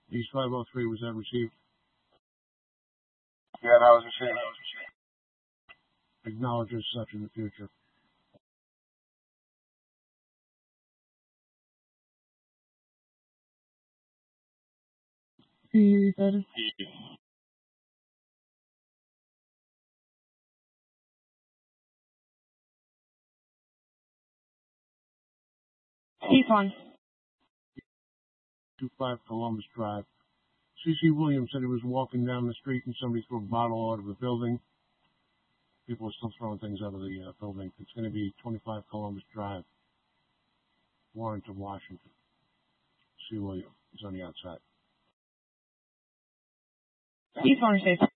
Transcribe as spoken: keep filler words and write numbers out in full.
East five oh three, was that received? Yeah, that was received. Acknowledge as such in the future. Heated. East one. two five Columbus Drive. C C Williams said he was walking down the street and somebody threw a bottle out of the building. People are still throwing things out of the uh, building. It's going to be twenty-five Columbus Drive, Warrenton, Washington. C. Williams is on the outside. East one received.